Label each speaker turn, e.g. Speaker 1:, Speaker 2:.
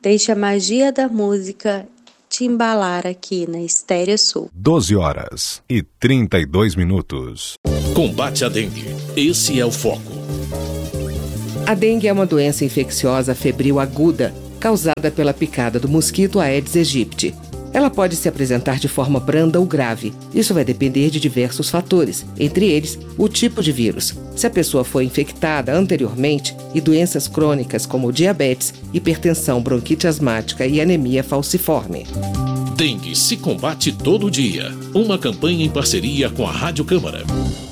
Speaker 1: Deixe a magia da música te embalar aqui na Estéreo Sul.
Speaker 2: 12h32.
Speaker 3: Combate à dengue. Esse é o foco.
Speaker 4: A dengue é uma doença infecciosa febril aguda, causada pela picada do mosquito Aedes aegypti. Ela pode se apresentar de forma branda ou grave. Isso vai depender de diversos fatores, entre eles o tipo de vírus, se a pessoa foi infectada anteriormente e doenças crônicas como diabetes, hipertensão, bronquite asmática e anemia falciforme.
Speaker 3: Dengue se combate todo dia. Uma campanha em parceria com a Rádio Câmara.